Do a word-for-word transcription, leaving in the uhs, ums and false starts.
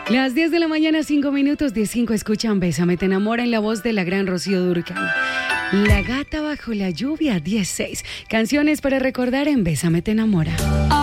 Las diez de la mañana, cinco minutos, diez cinco, escuchan Bésame, te enamora en la voz de la gran Rocío Dúrcal. La gata bajo la lluvia, diez seis. Canciones para recordar en Bésame, te enamora.